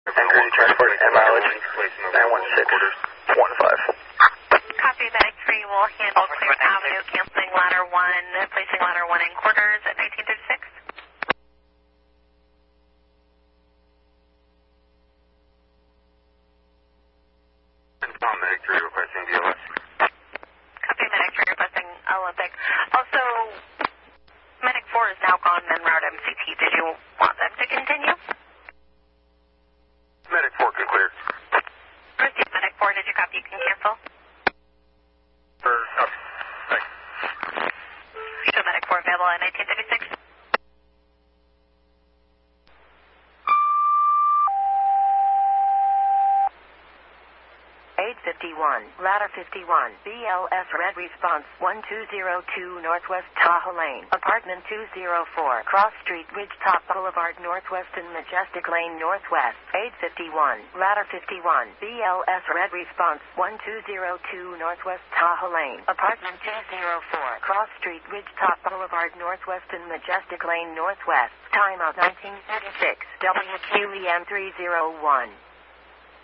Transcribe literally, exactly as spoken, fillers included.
Entering transport and mileage nine one six one five. Copy, Medic three will handle Clear Avenue, canceling ladder one, placing ladder one in quarters at nineteen thirty-six. Tom, Medic three requesting D L S. Copy, Medic three requesting Olympic. Also, Medic four is now gone en route M C T. Did you want them to continue? Medic four can clear. Proceed, Medic four. Did you copy? You can cancel. For, up. Thanks. Show Medic four available at nineteen thirty-six. eight fifty-one, ladder fifty-one, B L S red response one two zero two Northwest Tahoe Lane, apartment two oh four, Cross Street, Ridgetop Boulevard Northwest and Majestic Lane Northwest, eight fifty-one, ladder fifty-one, B L S red response one two zero two Northwest Tahoe Lane, apartment two oh four, Cross Street, Ridgetop Boulevard Northwest and Majestic Lane Northwest, timeout nineteen thirty-six, W Q E M three oh one.